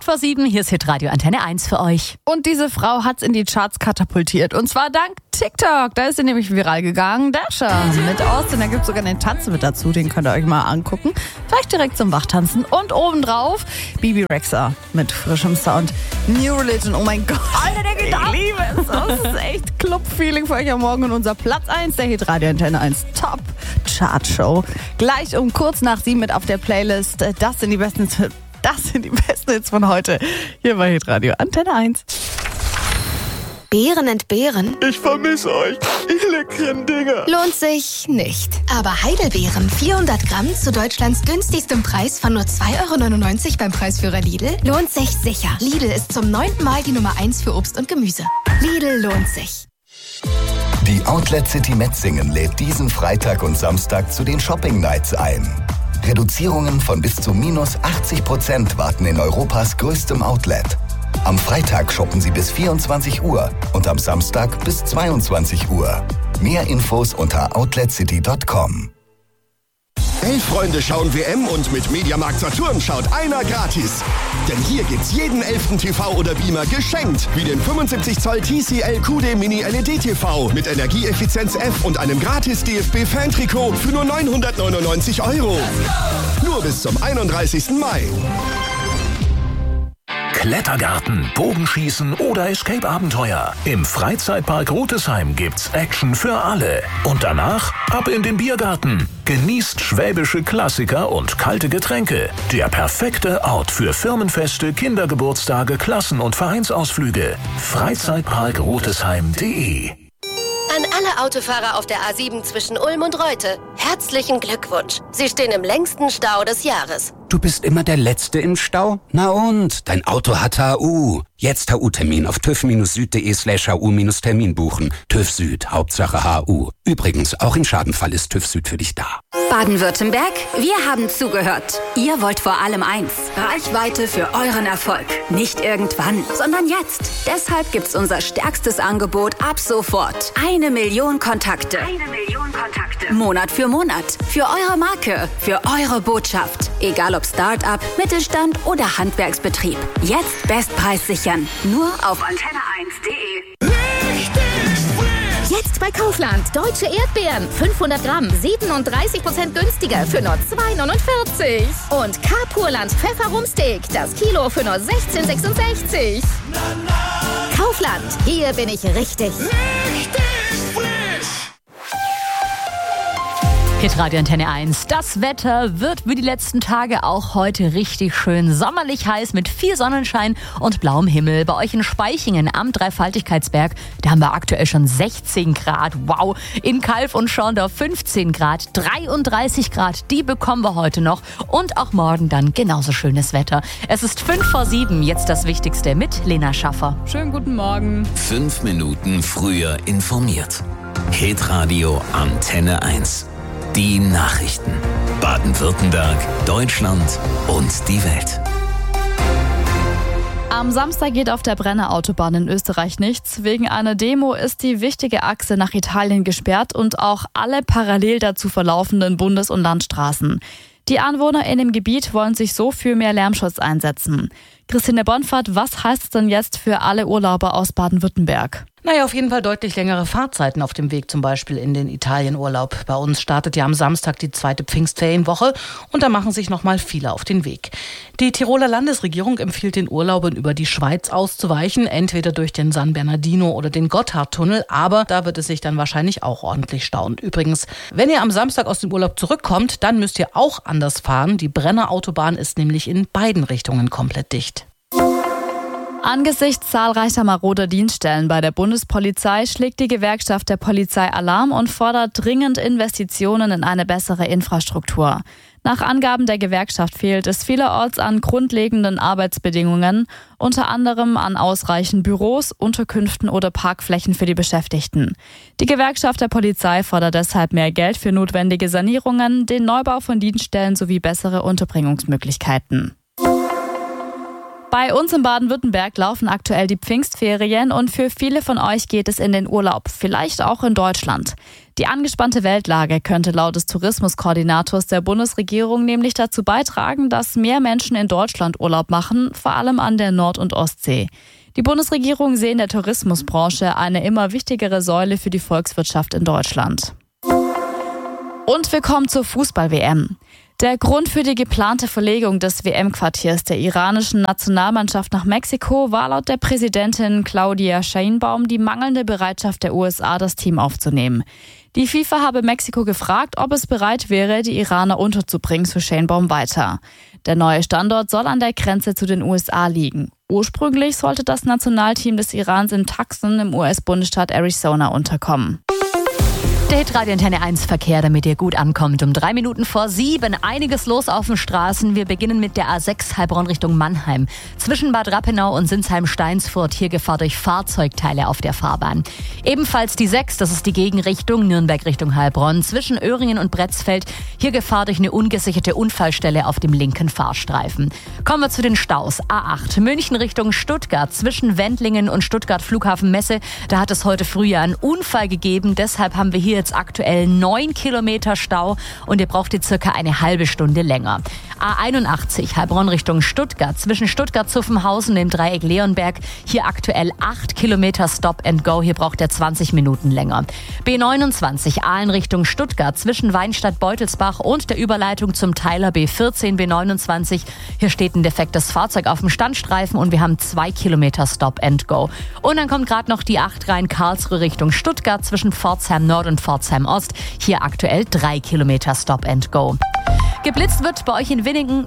5:07, hier ist Hitradio Antenne 1 für euch. Und diese Frau hat's in die Charts katapultiert. Und zwar dank TikTok. Da ist sie nämlich viral gegangen. Dasher mit Austin. Da gibt's sogar einen Tanz mit dazu. Den könnt ihr euch mal angucken. Vielleicht direkt zum Wachtanzen. Und obendrauf Bibi Rexha mit frischem Sound. New Religion. Oh mein Gott. Alter, der geht ab. Ich liebe es. Das ist echt Club-Feeling für euch am Morgen. Und unser Platz 1 der Hitradio Antenne 1 Top Chart Show. Gleich um kurz nach 7 mit auf der Playlist. Das sind die besten Hits von heute. Hier bei Hitradio Antenne 1. Beeren entbehren? Ich vermisse euch, ihr leckeren Dinger. Lohnt sich nicht. Aber Heidelbeeren, 400 Gramm zu Deutschlands günstigstem Preis von nur 2,99 € beim Preisführer Lidl, lohnt sich sicher. Lidl ist zum 9. Mal die Nummer 1 für Obst und Gemüse. Lidl lohnt sich. Die Outlet City Metzingen lädt diesen Freitag und Samstag zu den Shopping Nights ein. Reduzierungen von bis zu minus 80% warten in Europas größtem Outlet. Am Freitag shoppen Sie bis 24 Uhr und am Samstag bis 22 Uhr. Mehr Infos unter outletcity.com. 11 Freunde schauen WM und mit Mediamarkt Saturn schaut einer gratis. Denn hier gibt's jeden 11. TV oder Beamer geschenkt. Wie den 75 Zoll TCL QD Mini LED TV mit Energieeffizienz F und einem gratis DFB-Fan-Trikot für nur 999 €. Nur bis zum 31. Mai. Klettergarten, Bogenschießen oder Escape-Abenteuer. Im Freizeitpark Rotesheim gibt's Action für alle. Und danach ab in den Biergarten. Genießt schwäbische Klassiker und kalte Getränke. Der perfekte Ort für Firmenfeste, Kindergeburtstage, Klassen- und Vereinsausflüge. Freizeitparkrotesheim.de. An alle Autofahrer auf der A7 zwischen Ulm und Reute, herzlichen Glückwunsch. Sie stehen im längsten Stau des Jahres. Du bist immer der Letzte im Stau? Na und? Dein Auto hat HU. Jetzt HU-Termin auf tüv-süd.de/HU-Termin buchen. TÜV Süd, Hauptsache HU. Übrigens, auch im Schadenfall ist TÜV Süd für dich da. Baden-Württemberg, wir haben zugehört. Ihr wollt vor allem eins: Reichweite für euren Erfolg. Nicht irgendwann, sondern jetzt. Deshalb gibt's unser stärkstes Angebot ab sofort. 1 Million Kontakte. 1 Million Kontakte. Monat für Monat. Für eure Marke. Für eure Botschaft. Egal ob Start-up, Mittelstand oder Handwerksbetrieb. Jetzt Bestpreis sichern. Nur auf antenne1.de. Jetzt bei Kaufland. Deutsche Erdbeeren. 500 Gramm. 37% günstiger für nur 2,49 €. Und Carpurland Pfefferrumsteak. Das Kilo für nur 16,66 €. Kaufland. Hier bin ich richtig. Hitradio Antenne 1. Das Wetter wird wie die letzten Tage auch heute richtig schön sommerlich heiß mit viel Sonnenschein und blauem Himmel. Bei euch in Speichingen am Dreifaltigkeitsberg, da haben wir aktuell schon 16 Grad. Wow. In Calw und Schorndorf 15 Grad, 33 Grad, die bekommen wir heute noch. Und auch morgen dann genauso schönes Wetter. Es ist 5:07, jetzt das Wichtigste mit Lena Schaffer. Schönen guten Morgen. 5 Minuten früher informiert. Hitradio Antenne 1. Die Nachrichten. Baden-Württemberg, Deutschland und die Welt. Am Samstag geht auf der Brenner Autobahn in Österreich nichts. Wegen einer Demo ist die wichtige Achse nach Italien gesperrt und auch alle parallel dazu verlaufenden Bundes- und Landstraßen. Die Anwohner in dem Gebiet wollen sich so für mehr Lärmschutz einsetzen. Christine Bonfahrt, was heißt es denn jetzt für alle Urlauber aus Baden-Württemberg? Naja, auf jeden Fall deutlich längere Fahrzeiten auf dem Weg zum Beispiel in den Italienurlaub. Bei uns startet ja am Samstag die 2. Pfingstferienwoche und da machen sich nochmal viele auf den Weg. Die Tiroler Landesregierung empfiehlt den Urlaubern über die Schweiz auszuweichen, entweder durch den San Bernardino oder den Gotthardtunnel, aber da wird es sich dann wahrscheinlich auch ordentlich stauen. Übrigens, wenn ihr am Samstag aus dem Urlaub zurückkommt, dann müsst ihr auch anders fahren. Die Brenner Autobahn ist nämlich in beiden Richtungen komplett dicht. Angesichts zahlreicher maroder Dienststellen bei der Bundespolizei schlägt die Gewerkschaft der Polizei Alarm und fordert dringend Investitionen in eine bessere Infrastruktur. Nach Angaben der Gewerkschaft fehlt es vielerorts an grundlegenden Arbeitsbedingungen, unter anderem an ausreichend Büros, Unterkünften oder Parkflächen für die Beschäftigten. Die Gewerkschaft der Polizei fordert deshalb mehr Geld für notwendige Sanierungen, den Neubau von Dienststellen sowie bessere Unterbringungsmöglichkeiten. Bei uns in Baden-Württemberg laufen aktuell die Pfingstferien und für viele von euch geht es in den Urlaub, vielleicht auch in Deutschland. Die angespannte Weltlage könnte laut des Tourismuskoordinators der Bundesregierung nämlich dazu beitragen, dass mehr Menschen in Deutschland Urlaub machen, vor allem an der Nord- und Ostsee. Die Bundesregierung sehe in der Tourismusbranche eine immer wichtigere Säule für die Volkswirtschaft in Deutschland. Und wir kommen zur Fußball-WM. Der Grund für die geplante Verlegung des WM-Quartiers der iranischen Nationalmannschaft nach Mexiko war laut der Präsidentin Claudia Sheinbaum die mangelnde Bereitschaft der USA, das Team aufzunehmen. Die FIFA habe Mexiko gefragt, ob es bereit wäre, die Iraner unterzubringen, so Sheinbaum weiter. Der neue Standort soll an der Grenze zu den USA liegen. Ursprünglich sollte das Nationalteam des Irans in Tucson im US-Bundesstaat Arizona unterkommen. Der Hitradio Antenne 1 Verkehr, damit ihr gut ankommt. Um 3 Minuten vor 7. Einiges los auf den Straßen. Wir beginnen mit der A6 Heilbronn Richtung Mannheim. Zwischen Bad Rappenau und Sinsheim-Steinsfurt. Hier Gefahr durch Fahrzeugteile auf der Fahrbahn. Ebenfalls die 6, das ist die Gegenrichtung, Nürnberg Richtung Heilbronn. Zwischen Öhringen und Bretzfeld. Hier Gefahr durch eine ungesicherte Unfallstelle auf dem linken Fahrstreifen. Kommen wir zu den Staus. A8 München Richtung Stuttgart. Zwischen Wendlingen und Stuttgart Flughafen Messe. Da hat es heute früh einen Unfall gegeben. Deshalb haben wir hier jetzt aktuell 9 Kilometer Stau und ihr braucht jetzt circa eine halbe Stunde länger. A81 Heilbronn Richtung Stuttgart. Zwischen Stuttgart-Zuffenhausen und dem Dreieck Leonberg. Hier aktuell 8 Kilometer Stop and Go. Hier braucht ihr 20 Minuten länger. B29 Aalen Richtung Stuttgart. Zwischen Weinstadt-Beutelsbach und der Überleitung zum Teiler B14 B29. Hier steht ein defektes Fahrzeug auf dem Standstreifen und wir haben 2 Kilometer Stop and Go. Und dann kommt gerade noch die 8 rein Karlsruhe Richtung Stuttgart. Zwischen Pforzheim Nord und Pforzheim Ost. Hier aktuell 3 Kilometer Stop and Go. Geblitzt wird bei euch in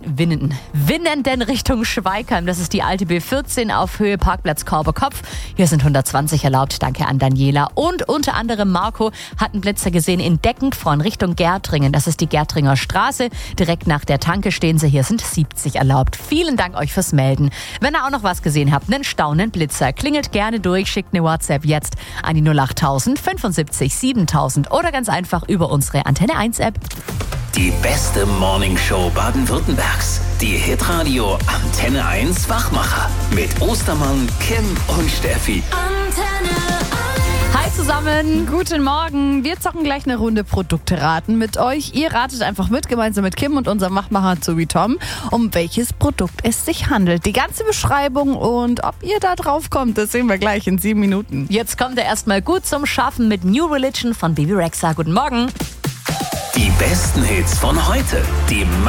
Winnenden Richtung Schweigheim. Das ist die alte B14 auf Höhe Parkplatz Korbe-Kopf. Hier sind 120 erlaubt. Danke an Daniela. Und unter anderem Marco hat einen Blitzer gesehen in Deckenfron Richtung Gärtringen. Das ist die Gärtringer Straße. Direkt nach der Tanke stehen sie. Hier sind 70 erlaubt. Vielen Dank euch fürs Melden. Wenn ihr auch noch was gesehen habt, einen staunenden Blitzer, klingelt gerne durch, schickt eine WhatsApp jetzt an die 08000 75 7000 oder ganz einfach über unsere Antenne 1 App. Die beste Morningshow Baden-Württembergs. Die Hitradio Antenne 1 Wachmacher. Mit Ostermann, Kim und Steffi. Antenne 1. Hi zusammen, guten Morgen. Wir zocken gleich eine Runde Produkte raten mit euch. Ihr ratet einfach mit, gemeinsam mit Kim und unserem Wachmacher Zoe Tom, um welches Produkt es sich handelt. Die ganze Beschreibung und ob ihr da drauf kommt, das sehen wir gleich in 7 Minuten. Jetzt kommt er erstmal gut zum Schaffen mit New Religion von Bibi Rexha. Guten Morgen. Die besten Hits von heute. Die